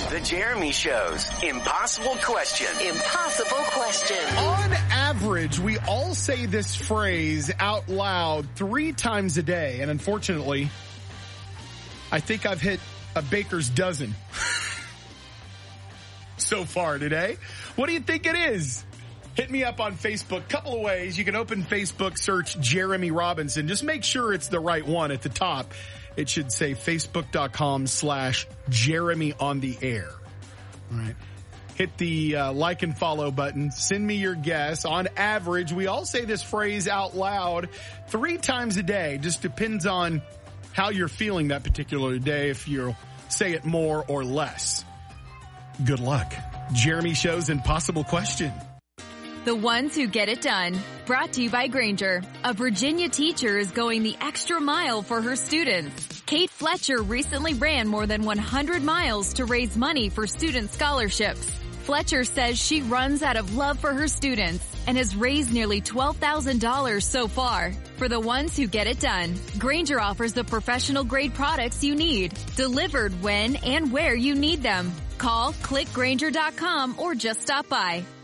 The Jeremy Show's Impossible Question. Impossible Question. On average, we all say this phrase out loud 3 times a day. And unfortunately, I think I've hit a baker's dozen so far today. What do you think it is? Hit me up on Facebook. Couple of ways. You can open Facebook, search Jeremy Robinson. Just make sure it's the right one at the top. It should say facebook.com/Jeremy on the air. All right. Hit the like and follow button. Send me your guess. On average, we all say this phrase out loud 3 times a day. Just depends on how you're feeling that particular day, if you'll say it more or less. Good luck. Jeremy Show's Impossible Question. The ones who get it done. Brought to you by Grainger. A Virginia teacher is going the extra mile for her students. Kate Fletcher recently ran more than 100 miles to raise money for student scholarships. Fletcher says she runs out of love for her students and has raised nearly $12,000 so far. For the ones who get it done, Grainger offers the professional-grade products you need, delivered when and where you need them. Call, click Grainger.com, or just stop by.